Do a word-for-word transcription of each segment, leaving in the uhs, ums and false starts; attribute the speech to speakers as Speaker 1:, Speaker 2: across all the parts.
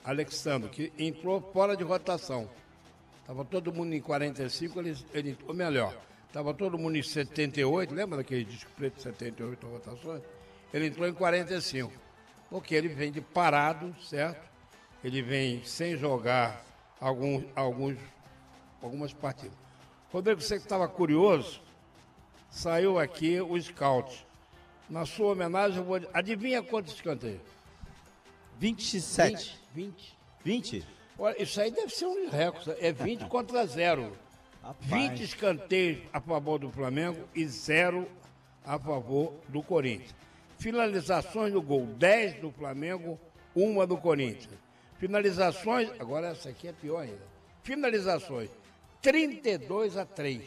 Speaker 1: Alexandre, que entrou fora de rotação. Estava todo mundo em quarenta e cinco, ele, ele ou melhor, estava todo mundo em setenta e oito, lembra daquele disco preto de setenta e oito rotações? Ele entrou em quarenta e cinco, porque ele vem de parado, certo? Ele vem sem jogar alguns, alguns, algumas partidas. Rodrigo, você que estava curioso, saiu aqui o scout. Na sua homenagem, eu vou... adivinha quantos escanteios?
Speaker 2: vinte e sete.
Speaker 1: vinte.
Speaker 2: vinte?
Speaker 1: Olha, isso aí deve ser um recorde. É vinte contra zero.
Speaker 2: Rapaz.
Speaker 1: vinte escanteios a favor do Flamengo e zero a favor do Corinthians. Finalizações do gol, dez do Flamengo, uma do Corinthians. Finalizações, agora essa aqui é pior ainda. Finalizações, trinta e dois a três.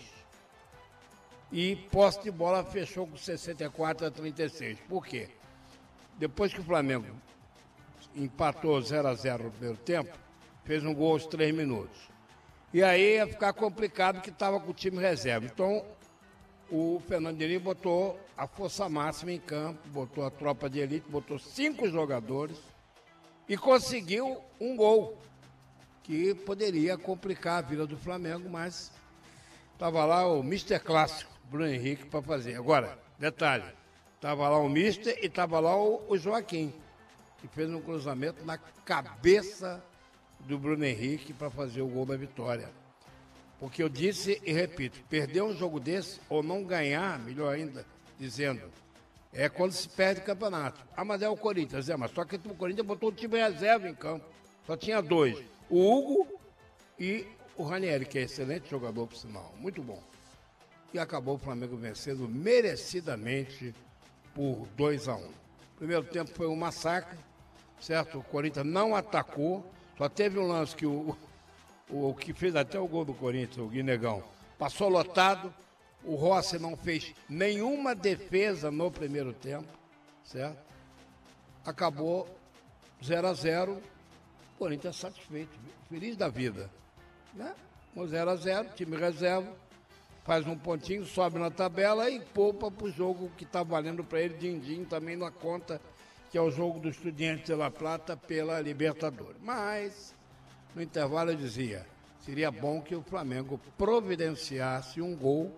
Speaker 1: E posse de bola fechou com sessenta e quatro a trinta e seis. Por quê? Depois que o Flamengo empatou zero a zero no primeiro tempo, fez um gol aos três minutos. E aí ia ficar complicado que estava com o time reserva. Então, o Fernando Diniz botou a força máxima em campo, botou a tropa de elite, botou cinco jogadores e conseguiu um gol que poderia complicar a vida do Flamengo, mas estava lá o mister Clássico, Bruno Henrique, para fazer. Agora, detalhe, estava lá o mister e estava lá o, o Joaquim, que fez um cruzamento na cabeça do Bruno Henrique para fazer o gol da vitória. Porque eu disse e repito, perder um jogo desse ou não ganhar, melhor ainda, dizendo, é quando se perde o campeonato. Ah, mas é o Corinthians, é, mas só que o Corinthians botou o time reserva em campo. Só tinha dois, o Hugo e o Ranieri, que é excelente jogador, por sinal, muito bom. E acabou o Flamengo vencendo merecidamente por dois a um. O primeiro tempo foi um massacre, certo? O Corinthians não atacou, só teve um lance que o, o, o que fez até o gol do Corinthians, o Guinegão, passou lotado, o Rossi não fez nenhuma defesa no primeiro tempo, certo? Acabou zero a zero, o Corinthians satisfeito, feliz da vida, né? zero a zero, time reserva, faz um pontinho, sobe na tabela e poupa para o jogo que está valendo para ele, din-din, também na conta, que é o jogo do Estudiantes de La Plata pela Libertadores. Mas, no intervalo eu dizia, seria bom que o Flamengo providenciasse um gol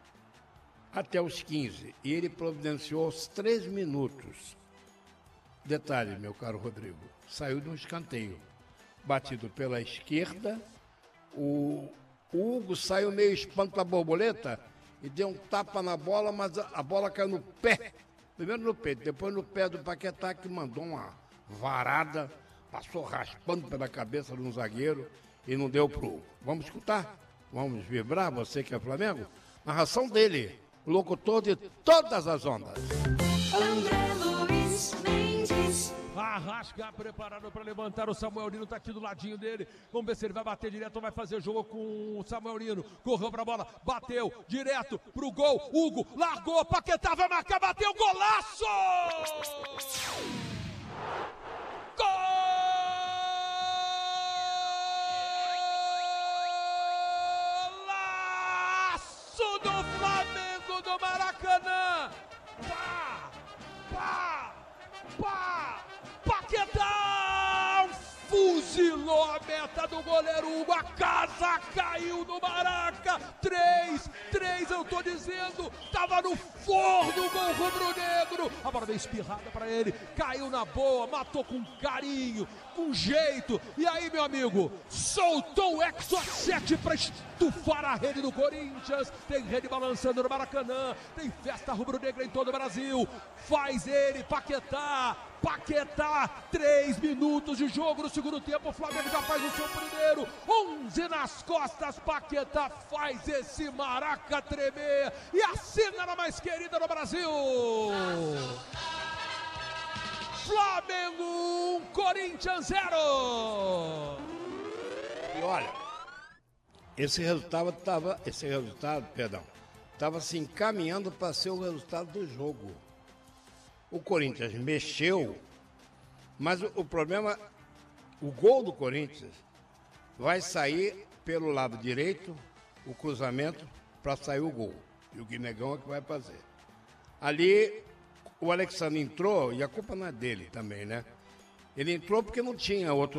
Speaker 1: até os quinze. E ele providenciou aos três minutos. Detalhe, meu caro Rodrigo, saiu de um escanteio. Batido pela esquerda, o, o Hugo saiu meio espanto da borboleta e deu um tapa na bola, mas a, a bola caiu no pé. Primeiro no peito, depois no pé do Paquetá, que mandou uma varada, passou raspando pela cabeça de um zagueiro e não deu pro Hugo. Vamos escutar? Vamos vibrar, você que é Flamengo? Narração dele, o locutor de todas as ondas.
Speaker 3: André Luiz Mendes.
Speaker 4: Arrasca preparado para levantar, o Samuel Lino tá aqui do ladinho dele, vamos ver se ele vai bater direto ou vai fazer jogo com o Samuel Lino, correu pra bola, bateu direto pro gol, Hugo largou, Paquetá vai marcar, bateu, golaço! Golaço do Flamengo do Maracanã! Pá! Pá! Pá! Paquetá fuzilou a meta do goleiro Hugo, a casa caiu no Maraca, três, três eu tô dizendo, tava no forno o gol rubro-negro, a bola veio espirrada pra ele, caiu na boa, matou com carinho, com jeito, e aí meu amigo, soltou o Exo A sete pra estufar a rede do Corinthians, tem rede balançando no Maracanã, tem festa rubro-negra em todo o Brasil, faz ele, Paquetá, Paquetá, três minutos de jogo no segundo tempo, o Flamengo já faz o seu primeiro, onze nas costas, Paquetá faz esse Maraca tremer e assina na mais querida do Brasil. Flamengo um, Corinthians zero.
Speaker 1: E olha, esse resultado estava, esse resultado, perdão, estava se encaminhando para ser o resultado do jogo. O Corinthians mexeu, mas o, o problema, o gol do Corinthians vai sair pelo lado direito, o cruzamento para sair o gol. E o Guinegão é que vai fazer. Ali, o Alexandre entrou, e a culpa não é dele também, né? Ele entrou porque não tinha outro